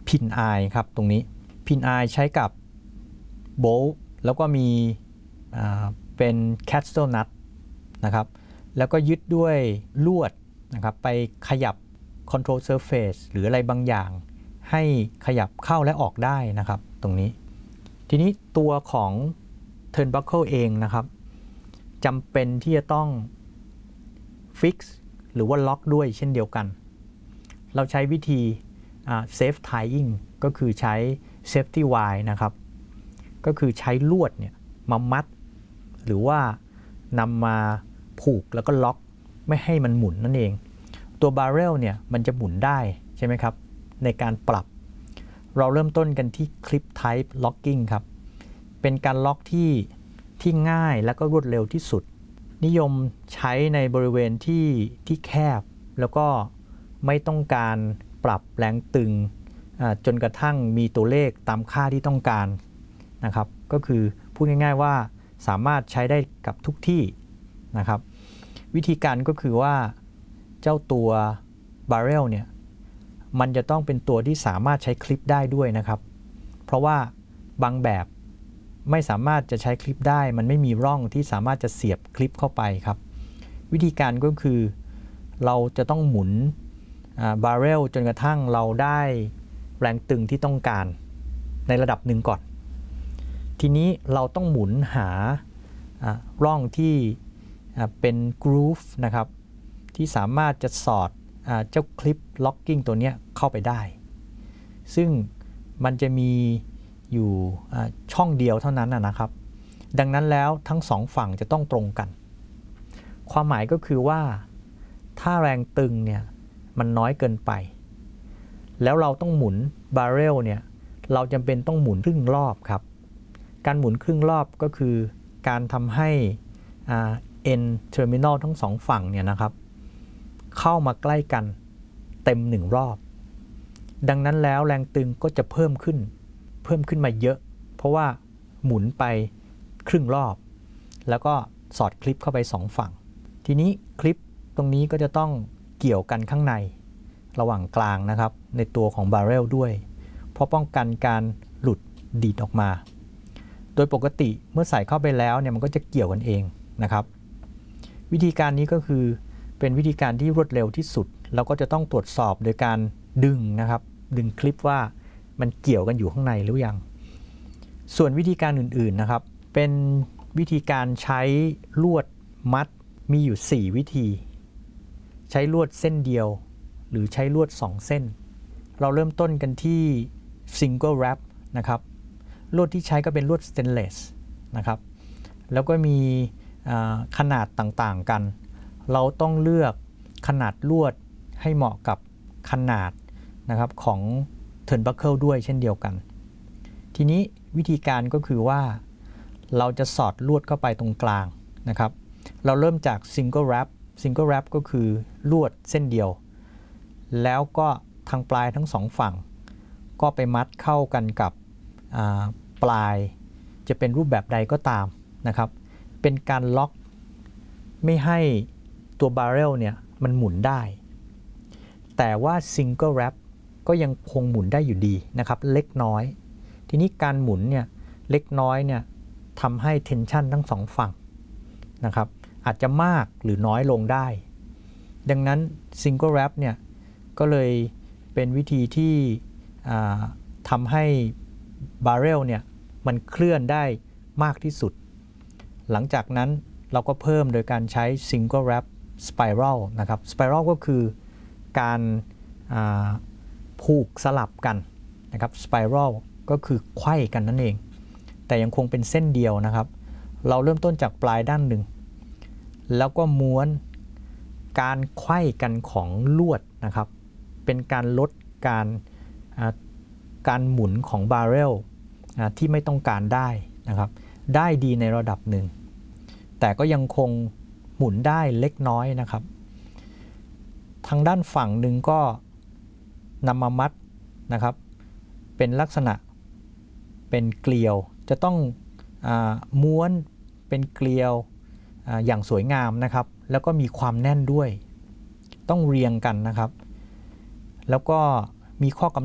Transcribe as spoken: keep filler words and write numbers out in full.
พินไอครับตรงนี้พินไอใช้กับโบลแล้วก็มีเป็นแคสเซิลนัทนะครับแล้วก็ยึดด้วยลวดนะครับไปขยับ control surface หรืออะไรบางอย่างให้ขยับเข้าและออกได้นะครับตรงนี้ทีนี้ตัวของ turnbuckle เองนะครับจำเป็นที่จะต้อง fix หรือว่าล็อกด้วยเช่นเดียวกันเราใช้วิธี safe tying ก็คือใช้ safety wire นะครับก็คือใช้ลวดเนี่ยมามัดหรือว่านำมาผูกแล้วก็ล็อกไม่ให้มันหมุนนั่นเองตัวบาร์เรลเนี่ยมันจะหมุนได้ใช่ไหมครับในการปรับเราเริ่มต้นกันที่ clip type locking ครับเป็นการล็อกที่ที่ง่ายและก็รวดเร็วที่สุดนิยมใช้ในบริเวณที่ที่แคบแล้วก็ไม่ต้องการปรับแรงตึงจนกระทั่งมีตัวเลขตามค่าที่ต้องการนะครับก็คือพูดง่ายๆว่าสามารถใช้ได้กับทุกที่นะครับวิธีการก็คือว่าเจ้าตัวบาร์เรลเนี่ยมันจะต้องเป็นตัวที่สามารถใช้คลิปได้ด้วยนะครับเพราะว่าบางแบบไม่สามารถจะใช้คลิปได้มันไม่มีร่องที่สามารถจะเสียบคลิปเข้าไปครับวิธีการก็คือเราจะต้องหมุนบาร์เรลจนกระทั่งเราได้แรงตึงที่ต้องการในระดับหนึ่งก่อนทีนี้เราต้องหมุนหาร่องที่เป็นกรูฟนะครับที่สามารถจะสอดเจ้าคลิปล็อกกิ้งตัวนี้เข้าไปได้ซึ่งมันจะมีอยู่ช่องเดียวเท่านั้นนะครับดังนั้นแล้วทั้งสองฝั่งจะต้องตรงกันความหมายก็คือว่าถ้าแรงตึงเนี่ยมันน้อยเกินไปแล้วเราต้องหมุนบาร์เรลเนี่ยเราจำเป็นต้องหมุนครึ่งรอบครับการหมุนครึ่งรอบก็คือการทำให้end terminal ทั้งสองฝั่งเนี่ยนะครับเข้ามาใกล้กันเต็มหนึ่งรอบดังนั้นแล้วแรงตึงก็จะเพิ่มขึ้นเพิ่มขึ้นมาเยอะเพราะว่าหมุนไปครึ่งรอบแล้วก็สอดคลิปเข้าไปสองฝั่งทีนี้คลิปตรงนี้ก็จะต้องเกี่ยวกันข้างในระหว่างกลางนะครับในตัวของบาร์เรลด้วยเพราะป้องกันการหลุดดีดออกมาโดยปกติเมื่อใส่เข้าไปแล้วเนี่ยมันก็จะเกี่ยวกันเองนะครับวิธีการนี้ก็คือเป็นวิธีการที่รวดเร็วที่สุดเราก็จะต้องตรวจสอบโดยการดึงนะครับดึงคลิปว่ามันเกี่ยวกันอยู่ข้างในหรือยังส่วนวิธีการอื่นๆนะครับเป็นวิธีการใช้ลวดมัดมีอยู่สี่วิธีใช้ลวดเส้นเดียวหรือใช้ลวดสองเส้นเราเริ่มต้นกันที่ single wrap นะครับลวดที่ใช้ก็เป็นลวดสเตนเลสนะครับแล้วก็มีขนาดต่างๆกันเราต้องเลือกขนาดลวดให้เหมาะกับขนาดนะครับของ turnbuckle ด้วยเช่นเดียวกันทีนี้วิธีการก็คือว่าเราจะสอดลวดเข้าไปตรงกลางนะครับเราเริ่มจาก single wrap single wrap ก็คือลวดเส้นเดียวแล้วก็ทางปลายทั้งสองฝั่งก็ไปมัดเข้ากันกับปลายจะเป็นรูปแบบใดก็ตามนะครับเป็นการล็อกไม่ให้ตัวบาร์เรลเนี่ยมันหมุนได้แต่ว่า single wrap ก็ยังคงหมุนได้อยู่ดีนะครับเล็กน้อยทีนี้การหมุนเนี่ยเล็กน้อยเนี่ยทำให้ tension ทั้งสองฝั่งนะครับอาจจะมากหรือน้อยลงได้ดังนั้น single wrap เนี่ยก็เลยเป็นวิธีที่ทำให้บาร์เรลเนี่ยมันเคลื่อนได้มากที่สุดหลังจากนั้นเราก็เพิ่มโดยการใช้ single wrap spiral นะครับ spiral ก็คือการผูกสลับกันนะครับ spiral ก็คือไขว้กันนั่นเองแต่ยังคงเป็นเส้นเดียวนะครับเราเริ่มต้นจากปลายด้านหนึ่งแล้วก็ม้วนการไขว้กันของลวดนะครับเป็นการลดการการหมุนของบาร์เรลที่ไม่ต้องการได้นะครับได้ดีในระดับหนึ่งแต่ก็ยังคงหมุนได้เล็กน้อยนะครับทางด้านฝั่งหนึ่งก็นำมามัดนะครับเป็นลักษณะเป็นเกลียวจะต้องอ่าม้วนเป็นเกลียวอ่าอย่างสวยงามนะครับแล้วก็มีความแน่นด้วยต้องเรียงกันนะครับแล้วก็มีข้อกำ